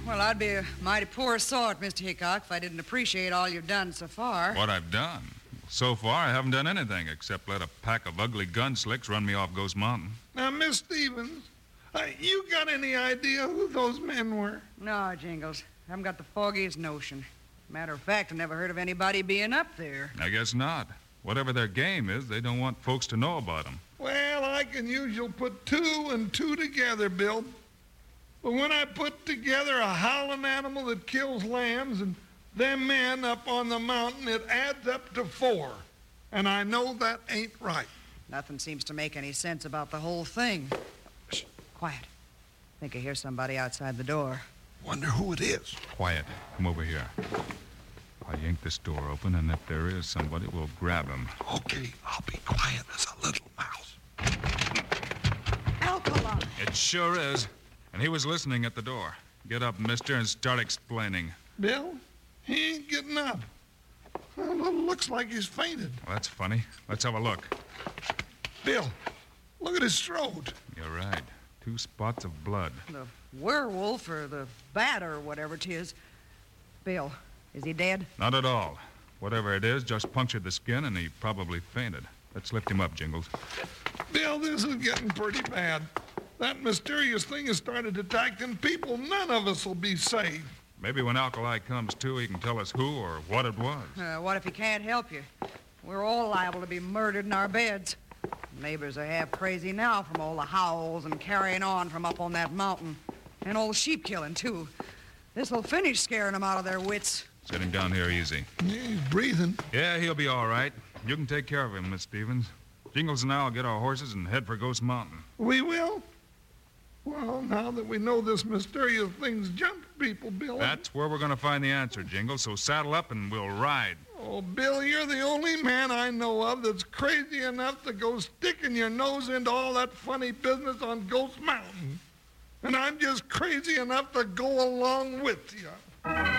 Well, I'd be a mighty poor sort, Mr. Hickok, if I didn't appreciate all you've done so far. What I've done? So far, I haven't done anything except let a pack of ugly gunslicks run me off Ghost Mountain. Now, Miss Stevens, you got any idea who those men were? No, Jingles. I haven't got the foggiest notion. Matter of fact, I never heard of anybody being up there. I guess not. Whatever their game is, they don't want folks to know about them. Well, I can usually put 2 and 2 together, Bill. But when I put together a howling animal that kills lambs and them men up on the mountain, it adds up to 4. And I know that ain't right. Nothing seems to make any sense about the whole thing. Shh, quiet. I think I hear somebody outside the door. Wonder who it is. Quiet. Come over here. I'll yank this door open, and if there is somebody, we'll grab him. Okay, I'll be quiet as a little mouse. Alkali! It sure is. And he was listening at the door. Get up, mister, and start explaining. Bill, he ain't getting up. Well, it looks like he's fainted. Well, that's funny. Let's have a look. Bill, look at his throat. You're right. 2 spots of blood. The werewolf or the bat or whatever 'tis. Bill, is he dead? Not at all. Whatever it is just punctured the skin, and he probably fainted. Let's lift him up, Jingles. Bill, this is getting pretty bad. That mysterious thing has started attacking people. None of us will be safe. Maybe when Alkali comes to, he can tell us who or what it was. What if he can't help you? We're all liable to be murdered in our beds. Neighbors are half crazy now from all the howls and carrying on from up on that mountain. And all the sheep killing, too. This'll finish scaring them out of their wits. Set him down here easy. Yeah, he's breathing. Yeah, he'll be all right. You can take care of him, Miss Stevens. Jingles and I'll get our horses and head for Ghost Mountain. We will? Well, now that we know this mysterious thing's jumped people, Bill... That's where we're going to find the answer, Jingles, so saddle up and we'll ride. Oh, Bill, you're the only man I know of that's crazy enough to go sticking your nose into all that funny business on Ghost Mountain. And I'm just crazy enough to go along with you.